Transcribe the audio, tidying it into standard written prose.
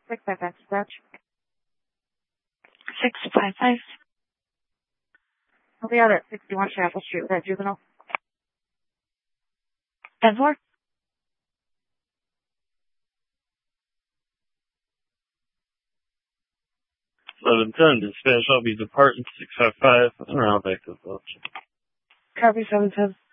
655 dispatch. 655. I'll be out at 61 Chapel Street with that juvenile. 10-4. 1110, dispatch, I'll be departing 655 and around back to the village. Copy 710.